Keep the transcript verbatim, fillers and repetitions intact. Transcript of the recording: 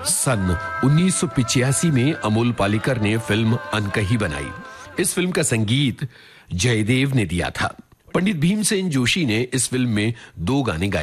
सन उन्नीस सौ पिचासी में अमोल पालेकर ने फिल्म अनकही बनाई। इस फिल्म का संगीत जयदेव ने दिया था। पंडित भीमसेन जोशी ने इस फिल्म में दो गाने गाए